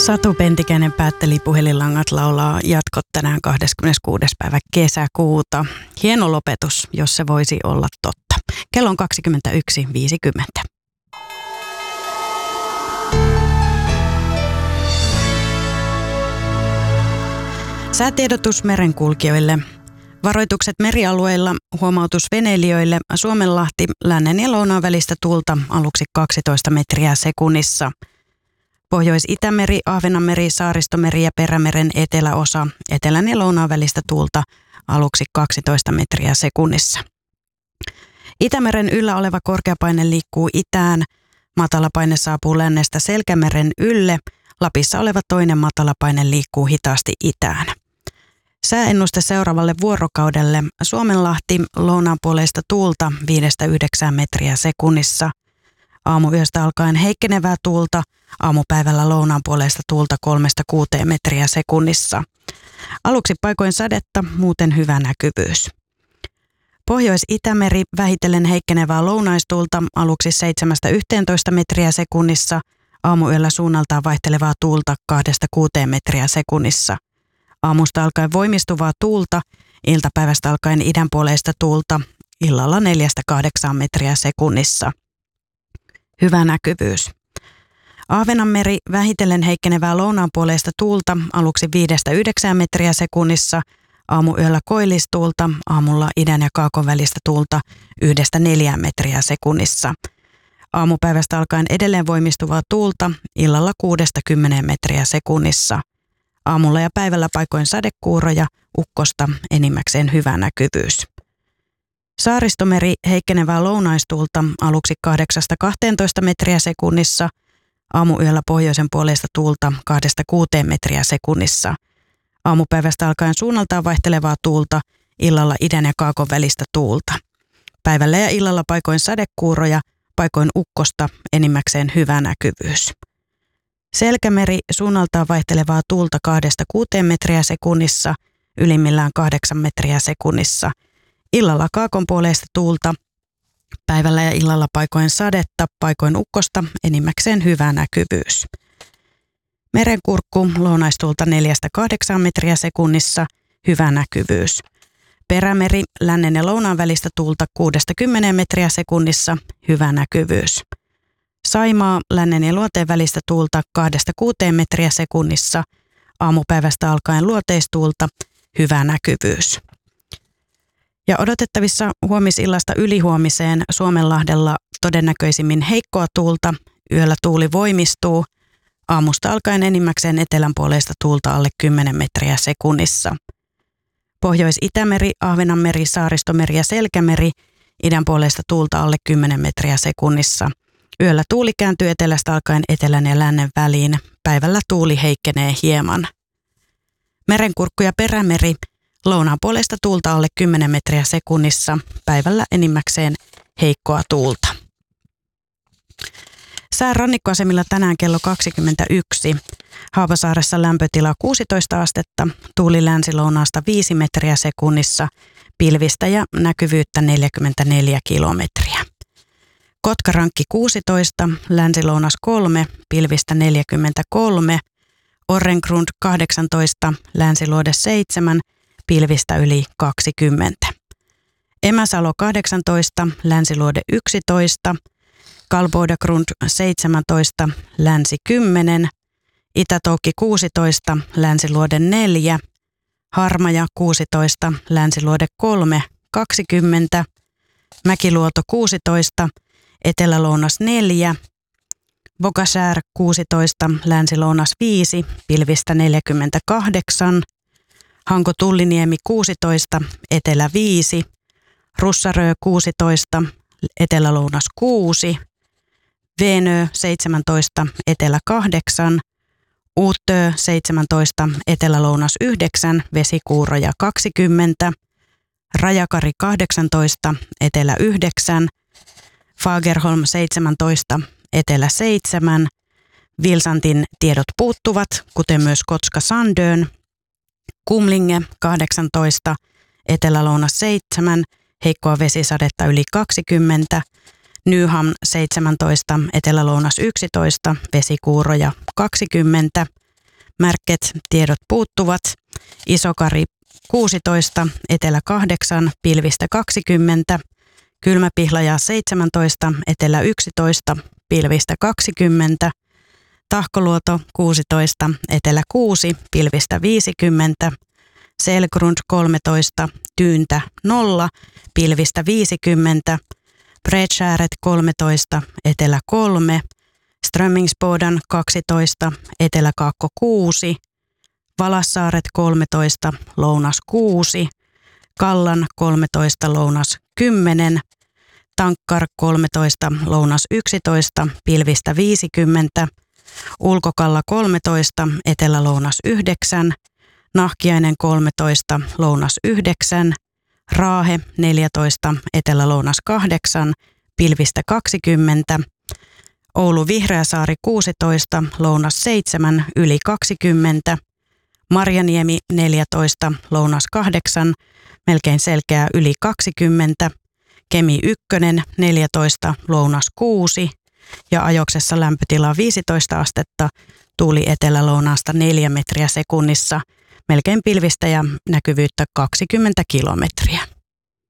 Satu Pentikäinen päätteli Puhelinlangat laulaa jatkot tänään 26. päivä kesäkuuta. Hieno lopetus, jos se voisi olla totta. Kello on 21.50. Säätiedotus merenkulkijoille. Varoitukset merialueilla, huomautus veneilijöille, Suomenlahti, lännen ja lounaan välistä tuulta aluksi 12 metriä sekunnissa. Pohjois-Itämeri, Ahvenanmeri, Saaristomeri ja Perämeren eteläosa, etelän ja lounaan välistä tuulta aluksi 12 metriä sekunnissa. Itämeren yllä oleva korkeapaine liikkuu itään, matalapaine saapuu lännestä Selkämeren ylle, Lapissa oleva toinen matalapaine liikkuu hitaasti itään. Sääennuste seuraavalle vuorokaudelle, Suomenlahti, lounaanpuoleista tuulta 5-9 metriä sekunnissa. Aamuyöstä alkaen heikkenevää tuulta, aamupäivällä lounaanpuoleista tuulta 3-6 metriä sekunnissa. Aluksi paikoin sadetta, muuten hyvä näkyvyys. Pohjois-Itämeri vähitellen heikkenevää lounaistuulta aluksi 7-11 metriä sekunnissa, aamuyöllä suunnaltaan vaihtelevaa tuulta 2-6 metriä sekunnissa. Aamusta alkaen voimistuvaa tuulta, iltapäivästä alkaen idänpuoleista tuulta, illalla 4-8 metriä sekunnissa. Hyvä näkyvyys. Ahvenanmeri vähitellen heikkenevää lounaanpuoleista tuulta aluksi 5-9 metriä sekunnissa, aamuyöllä koillistuulta, aamulla idän ja kaakon välistä tuulta 1-4 metriä sekunnissa. Aamupäivästä alkaen edelleen voimistuvaa tuulta, illalla 6-10 metriä sekunnissa. Aamulla ja päivällä paikoin sadekuuroja, ukkosta, enimmäkseen hyvä näkyvyys. Saaristomeri heikkenevää lounaistuulta aluksi 8-12 metriä sekunnissa, aamuyöllä pohjoisen puoleista tuulta 2-6 metriä sekunnissa. Aamupäivästä alkaen suunnaltaan vaihtelevaa tuulta, illalla idän ja kaakon välistä tuulta. Päivällä ja illalla paikoin sadekuuroja, paikoin ukkosta, enimmäkseen hyvä näkyvyys. Selkämeri suunnaltaan vaihtelevaa tuulta 2-6 metriä sekunnissa, ylimmillään 8 metriä sekunnissa. Illalla kaakon puoleista tuulta, päivällä ja illalla paikoin sadetta, paikoin ukkosta, enimmäkseen hyvä näkyvyys. Merenkurkku lounaistuulta 4-8 metriä sekunnissa, hyvä näkyvyys. Perämeri lännen ja lounaan välistä tuulta 6-10 metriä sekunnissa, hyvä näkyvyys. Saimaa lännen ja luoteen välistä tuulta 2-6 metriä sekunnissa, aamupäivästä alkaen luoteistuulta, hyvä näkyvyys. Ja odotettavissa huomisillasta ylihuomiseen Suomenlahdella todennäköisimmin heikkoa tuulta, yöllä tuuli voimistuu, aamusta alkaen enimmäkseen etelänpuoleista tuulta alle 10 metriä sekunnissa. Pohjois-Itämeri, Ahvenanmeri, Saaristomeri ja Selkämeri, idänpuoleista tuulta alle 10 metriä sekunnissa. Yöllä tuuli kääntyy etelästä alkaen etelän ja lännen väliin, päivällä tuuli heikkenee hieman. Merenkurkku ja Perämeri, lounaanpuoleista tuulta alle 10 metriä sekunnissa, päivällä enimmäkseen heikkoa tuulta. Sään rannikkoasemilla tänään kello 21. Haapasaaressa lämpötila 16 astetta, tuuli länsi-lounaasta 5 metriä sekunnissa, pilvistä ja näkyvyyttä 44 kilometriä. Kotkarankki 16, länsi-lounas 3, pilvistä 43, Orrengrund 18, länsiluode 7, pilvistä yli 20. Emäsalo 18, länsiluode 11, Kalbodagrund 17, länsi 10, Itätoukki 16, länsiluode 4, Harmaja 16, länsiluode 3, 20, Mäkiluoto 16, etelälounas 4, Vogasär 16, länsilounas 5, pilvistä 48, Hanko-Tulliniemi 16, etelä 5, Russarö 16, etelälounas 6, Venö 17, etelä 8, Uutö 17, etelälounas 9, vesikuuroja 20, Rajakari 18, etelä 9, Fagerholm 17, etelä 7, Vilsantin tiedot puuttuvat, kuten myös Kotska-Sandön, Kumlinge 18, etelälounas 7, heikkoa vesisadetta yli 20, Nyhamn 17, etelälounas 11, vesikuuroja 20, Märket tiedot puuttuvat. Isokari 16, Etelä 8, pilvistä 20. Kylmäpihlaja 17, Etelä 11, pilvistä 20. Tahkoluoto 16, Etelä 6, pilvistä 50. Selgrund 13, Tyyntä 0, pilvistä 50. Bredskäret 13, Etelä 3. Strömmingsboden 12, Etelä-Kaakko 6. Valassaaret 13, Lounas 6. Kallan 13, Lounas 10. Tankkar 13, Lounas 11, pilvistä 50. Ulkokalla 13, Etelä-Lounas 9. Nahkiainen 13, Lounas 9. Raahe 14, Etelä-Lounas 8, pilvistä 20. Oulu Vihreäsaari 16, Lounas 7, yli 20. Marjaniemi 14, Lounas 8, melkein selkeä yli 20. Kemi 1, 14, Lounas 6 ja Ajoksessa lämpötila 15 astetta, tuuli etelä-lounaasta 4 metriä sekunnissa, melkein pilvistä ja näkyvyyttä 20 kilometriä.